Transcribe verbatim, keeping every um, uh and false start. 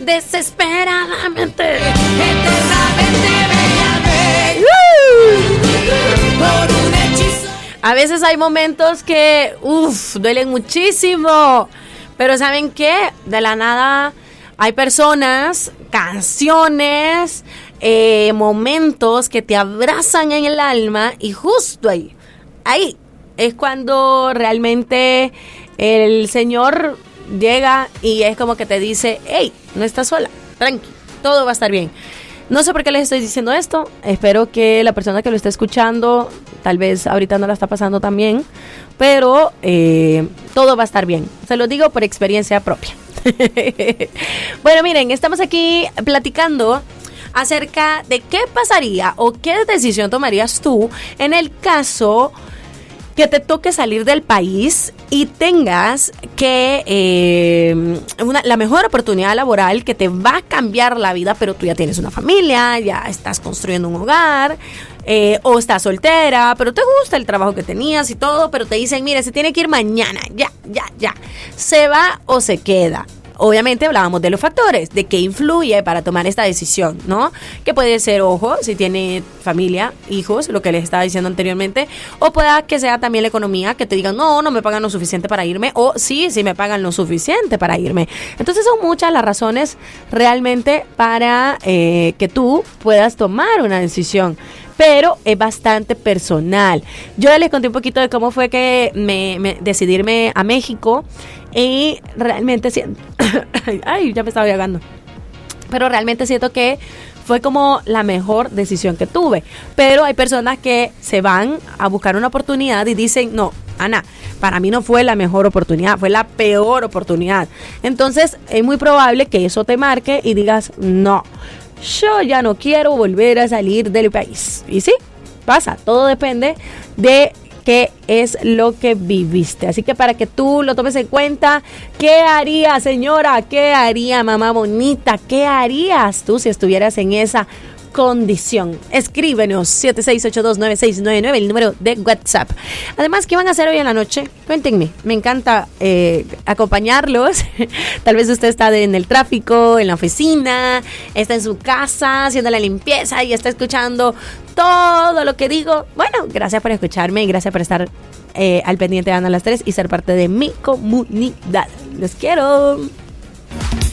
desesperadamente. Eternamente bella, ¡Uh! por un hechizo. A veces hay momentos que, uff, duelen muchísimo. Pero ¿saben qué? De la nada hay personas, canciones, eh, momentos que te abrazan en el alma y justo ahí, ahí es cuando realmente el Señor llega y es como que te dice, hey, no estás sola, tranqui, todo va a estar bien. No sé por qué les estoy diciendo esto, espero que la persona que lo esté escuchando, tal vez ahorita no la está pasando tan bien, pero eh, todo va a estar bien, se lo digo por experiencia propia. Bueno, miren, estamos aquí platicando acerca de qué pasaría o qué decisión tomarías tú en el caso que te toque salir del país y tengas que eh, una, la mejor oportunidad laboral que te va a cambiar la vida, pero tú ya tienes una familia, ya estás construyendo un hogar, eh, o estás soltera, pero te gusta el trabajo que tenías y todo, pero te dicen, mire, se tiene que ir mañana, ya, ya, ya, ¿se va o se queda? Obviamente hablábamos de los factores, de qué influye para tomar esta decisión, ¿no? Que puede ser, ojo, si tiene familia, hijos, lo que les estaba diciendo anteriormente, o pueda que sea también la economía, que te digan, no, no me pagan lo suficiente para irme, o sí, sí me pagan lo suficiente para irme. Entonces son muchas las razones realmente para eh, que tú puedas tomar una decisión, pero es bastante personal. Yo ya les conté un poquito de cómo fue que me, me decidí irme a México y realmente siento, ay, ya me estaba ahogando, pero realmente siento que fue como la mejor decisión que tuve. Pero hay personas que se van a buscar una oportunidad y dicen, no, Ana, para mí no fue la mejor oportunidad, fue la peor oportunidad. Entonces es muy probable que eso te marque y digas, no, yo ya no quiero volver a salir del país. Y sí, pasa, todo depende de qué es lo que viviste. Así que para que tú lo tomes en cuenta, ¿qué haría, señora? ¿Qué haría, mamá bonita? ¿Qué harías tú si estuvieras en esa condición? Escríbenos siete seis ocho dos nueve seis nueve nueve, el número de WhatsApp. Además, ¿qué van a hacer hoy en la noche? Cuéntenme, me encanta eh, acompañarlos. Tal vez usted está de, en el tráfico, en la oficina, está en su casa haciendo la limpieza y está escuchando todo lo que digo. Bueno, gracias por escucharme y gracias por estar eh, al pendiente de Ana a las tres y ser parte de mi comunidad. Los quiero.